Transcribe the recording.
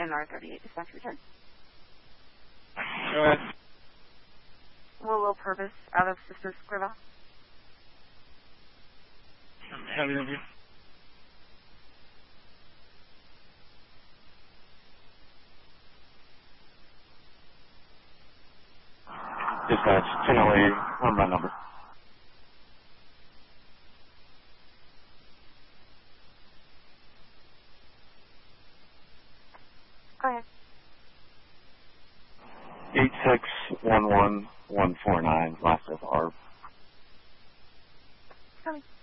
NR38 dispatch return. Go ahead. Willow Purvis out of Sister Scriva. Have you interview? Dispatch 1008, run my number. Go ahead. 8611149, last of ARB. Coming.